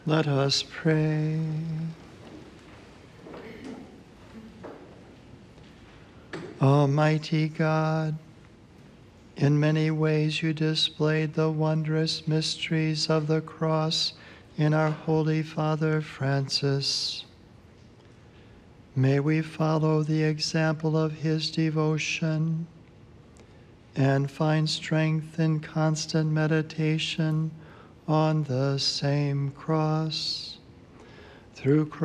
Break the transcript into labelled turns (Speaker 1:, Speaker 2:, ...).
Speaker 1: Let us pray. Almighty God, in many ways you displayed the wondrous mysteries of the cross in our Holy Father Francis. May we follow the example of his devotion and find strength in constant meditation on the same cross. Through